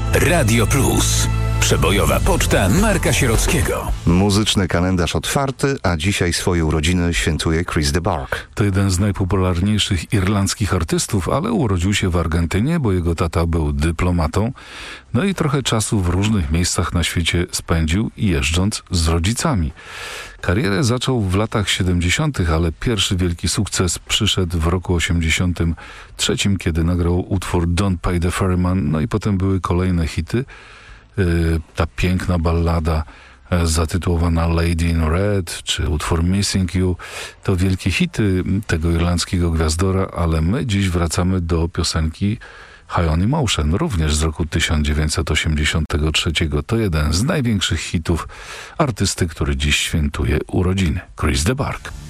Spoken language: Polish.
Radio Plus. Przebojowa poczta Marka Sierockiego. Muzyczny kalendarz otwarty, a dzisiaj swoje urodziny świętuje Chris de Burgh. To jeden z najpopularniejszych irlandzkich artystów, ale urodził się w Argentynie, bo jego tata był dyplomatą. No i trochę czasu w różnych miejscach na świecie spędził, jeżdżąc z rodzicami. Karierę zaczął w latach 70., ale pierwszy wielki sukces przyszedł w roku 83, kiedy nagrał utwór Don't Pay the Ferryman, no i potem były kolejne hity. Ta piękna ballada zatytułowana Lady in Red, czy utwór Missing You, to wielkie hity tego irlandzkiego gwiazdora, ale my dziś wracamy do piosenki High on Emotion, również z roku 1983. To jeden z największych hitów artysty, który dziś świętuje urodziny. Chris de Burgh.